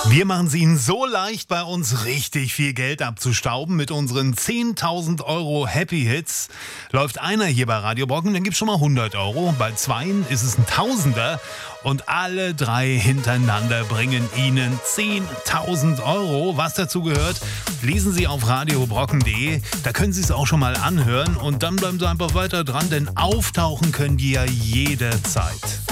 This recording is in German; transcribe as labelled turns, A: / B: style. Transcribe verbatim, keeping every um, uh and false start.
A: Wir machen es Ihnen so leicht, bei uns richtig viel Geld abzustauben mit unseren zehntausend Euro Happy Hits. Läuft einer hier bei Radio Brocken, dann gibt es schon mal hundert Euro. Bei zweien ist es ein Tausender. Und alle drei hintereinander bringen Ihnen zehntausend Euro. Was dazu gehört, lesen Sie auf radiobrocken punkt de. Da können Sie es auch schon mal anhören. Und dann bleiben Sie einfach weiter dran, denn auftauchen können die ja jederzeit.